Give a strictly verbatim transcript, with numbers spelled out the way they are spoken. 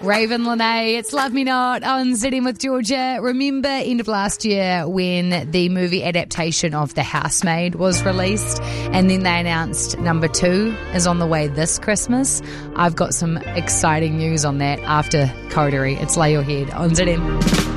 Raven Lene, it's Love Me Not on Sitting with Georgia. Remember end of last year when the movie adaptation of The Housemaid was released and then they announced number two is on the way this Christmas? I've got some exciting news on that after Coterie. It's Lay Your Head on Z M.